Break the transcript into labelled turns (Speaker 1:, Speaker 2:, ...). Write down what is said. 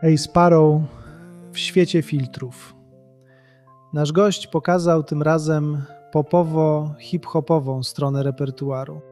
Speaker 1: Hey Sparrow w świecie filtrów. Nasz gość pokazał tym razem popowo-hip-hopową stronę repertuaru.